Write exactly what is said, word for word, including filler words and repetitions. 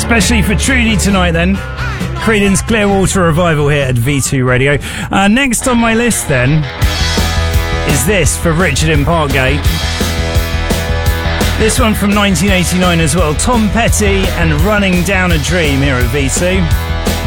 Especially for Trudy tonight then. Creedence Clearwater Revival here at V two Radio. Uh, next on my list then is this for Richard in Parkgate. This one from nineteen eighty-nine as well. Tom Petty and Running Down a Dream here at V two.